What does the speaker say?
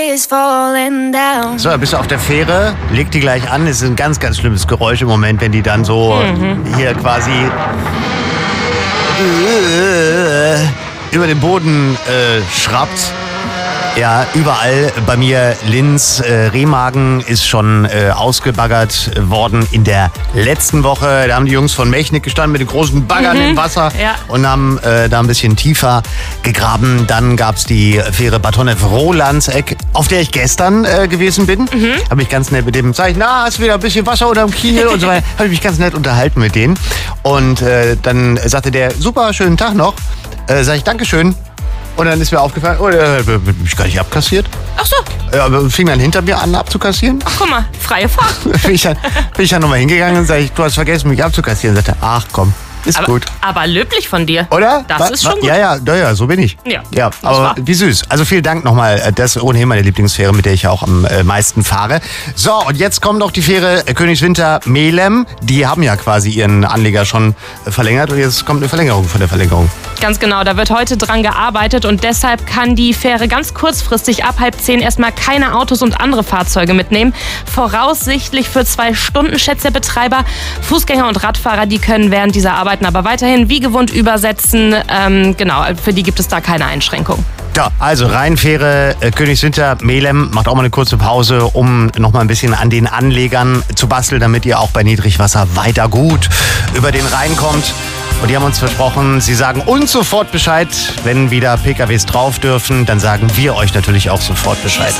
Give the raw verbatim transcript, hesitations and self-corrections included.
So, bist du auf der Fähre, leg die gleich an. Es ist ein ganz, ganz schlimmes Geräusch im Moment, wenn die dann so mhm. hier quasi über den Boden äh, schrappt. Ja, überall bei mir Linz, äh, Remagen ist schon äh, ausgebaggert worden in der letzten Woche. Da haben die Jungs von Mechnik gestanden mit den großen Baggern mhm. im Wasser ja. und haben äh, da ein bisschen tiefer gegraben. Dann gab es die Fähre Batonev-Rolandseck, auf der ich gestern äh, gewesen bin. Mhm. Habe mich ganz nett mit dem Zeichen, na, hast du wieder ein bisschen Wasser unterm Kiel und so weiter. Habe ich mich ganz nett unterhalten mit denen. Und äh, dann sagte der, super, schönen Tag noch. Äh, sag ich, Dankeschön. Und dann ist mir aufgefallen, oh, der hat mich gar nicht abkassiert. Ach so. Ja, aber fing dann hinter mir an abzukassieren. Ach, guck mal, freie Fahrt. bin ich dann, bin ich dann nochmal hingegangen und sage ich, du hast vergessen, mich abzukassieren. Und sagte, ach komm, ist aber, gut. Aber löblich von dir. Oder? Das wa, ist schon wa, gut. Ja, ja, ja, ja, so bin ich. Ja, ja aber war. wie süß. Also vielen Dank nochmal. Das ist ohnehin meine Lieblingsfähre, mit der ich ja auch am äh, meisten fahre. So, und jetzt kommt noch die Fähre äh, Königswinter Melem. Die haben ja quasi ihren Anleger schon äh, verlängert und jetzt kommt eine Verlängerung von der Verlängerung. Ganz genau, da wird heute dran gearbeitet und deshalb kann die Fähre ganz kurzfristig ab halb zehn erstmal keine Autos und andere Fahrzeuge mitnehmen. Voraussichtlich für zwei Stunden, schätzt der Betreiber. Fußgänger und Radfahrer, die können während dieser Arbeiten aber weiterhin wie gewohnt übersetzen. Ähm, genau, für die gibt es da keine Einschränkung. Ja, also Rheinfähre äh, Königswinter Melem macht auch mal eine kurze Pause, um noch mal ein bisschen an den Anlegern zu basteln, damit ihr auch bei Niedrigwasser weiter gut über den Rhein kommt. Und die haben uns versprochen, sie sagen uns sofort Bescheid, wenn wieder P K Ws drauf dürfen, dann sagen wir euch natürlich auch sofort Bescheid.